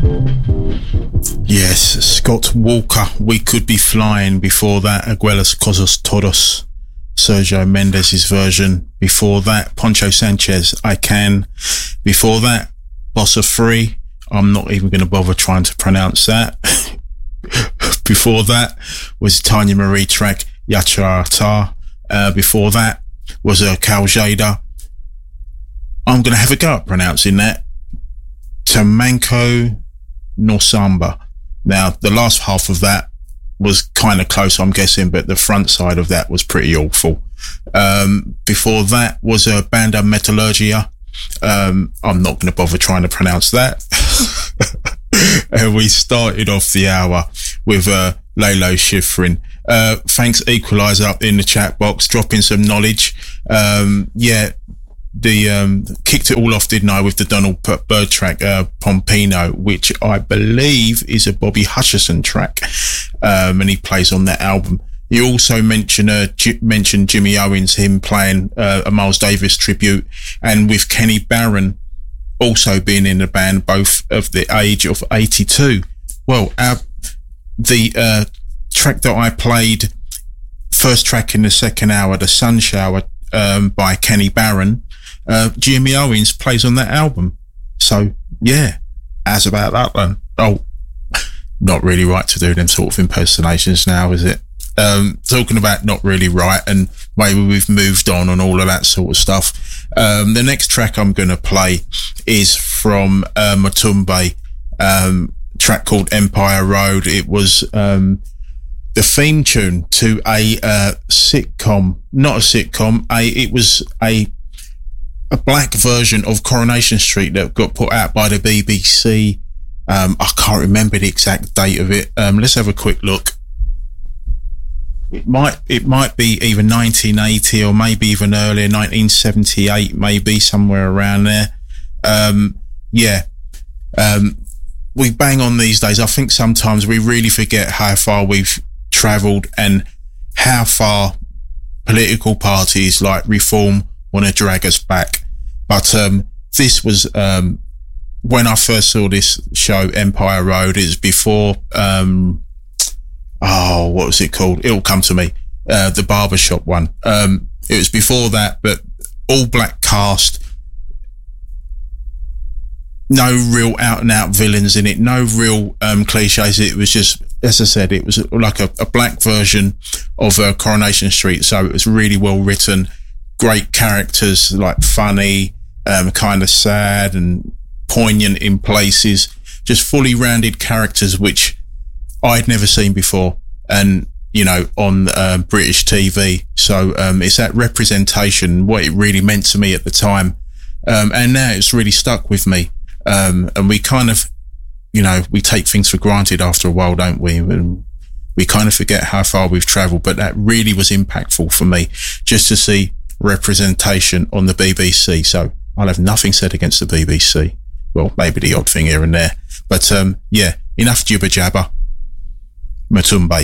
Yes, Scott Walker, We Could Be Flying. Before that, Aguelas Cosas Todos, Sergio Mendes' version. Before that, Poncho Sanchez, I Can. Before that, Bossa Free, I'm not even going to bother trying to pronounce that. Before that was Tanya Marie track, Yachata. Before that was Kaljada. I'm going to have a go at pronouncing that. Tamanco Norsamba. Now, the last half of that was kind of close, I'm guessing, but the front side of that was pretty awful. Before that was Banda Metallurgia. I'm not going to bother trying to pronounce that. And we started off the hour with Lalo Schifrin. Thanks, Equalizer, up in the chat box, dropping some knowledge. Kicked it all off, didn't I, with the Donald Byrd track, Pompino, which I believe is a Bobby Hutcherson track, and he plays on that album. You also mentioned Jimmy Owens, him playing a Miles Davis tribute, and with Kenny Barron also being in the band, both of the age of 82. Well, the track that I played, first track in the second hour, The Sun Shower, by Kenny Barron, Jimmy Owens plays on that album. So, yeah, as about that one. Oh, not really right to do them sort of impersonations now, is it? Talking about not really right, and maybe we've moved on and all of that sort of stuff. The next track I'm going to play is from Motumbe, track called Empire Road. It was the theme tune to a sitcom, not a sitcom, it was a black version of Coronation Street that got put out by the BBC. I can't remember the exact date of it. Let's have a quick look. It might be either 1980 or maybe even earlier, 1978, maybe somewhere around there. We bang on these days. I think sometimes we really forget how far we've travelled and how far political parties like Reform want to drag us back. But this was when I first saw this show, Empire Road. It was before what was it called? It'll come to me. The Barbershop one. It was before that, but all black cast. No real out and out villains in it. No real cliches. It was just, as I said, it was like a black version of Coronation Street. So it was really well written. Great characters, like funny, kind of sad and poignant in places. Just fully rounded characters, which I'd never seen before, and on British TV. So it's that representation, what it really meant to me at the time, and now it's really stuck with me. And we kind of, we take things for granted after a while, don't we? And we kind of forget how far we've travelled, but that really was impactful for me, just to see representation on the BBC. So I'll have nothing said against the BBC. Well, maybe the odd thing here and there, but enough jibber jabber. Motumbe.